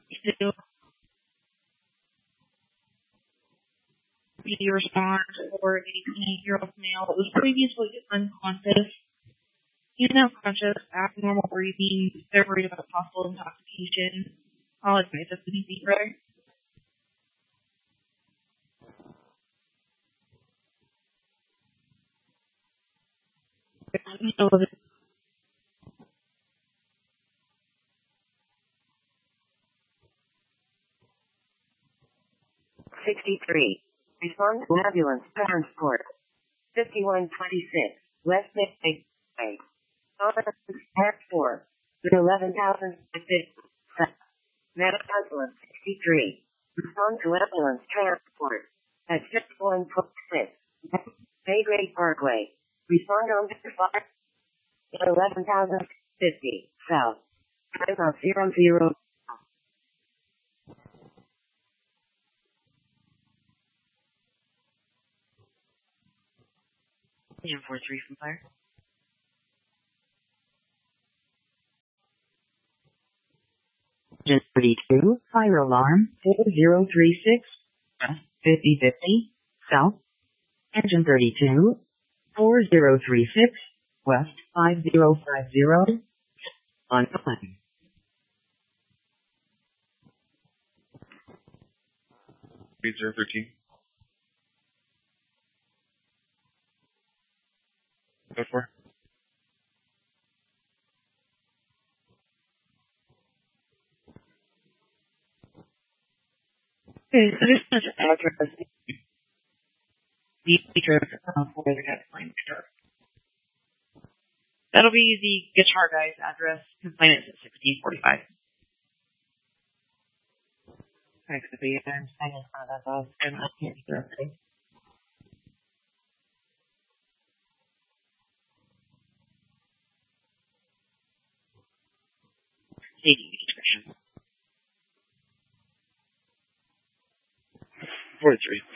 to be response for a 28-year-old male that was previously unconscious. He's now conscious, abnormal breathing, they're worried about possible intoxication. I'll advise us to be zero. $63. Respond to ambulance transport. 5126. West Midway. Act 4. 11,050. Medical ambulance 63. Respond to ambulance transport. At 6126. Baygrade Parkway. Respond on 11,050. South. Time of 00. And 4-3 from fire. Engine 32, fire alarm 4036, 5050, south. Engine 32, 4036, west 5050, on plane. Read 013. Go for. Okay, so this is address. The teacher for the complaint. That'll be the Guitar Guys address. Complainant at 1645. Okay, so the I'm saying in front of us and I can't hear anything. Safety discretion. 43.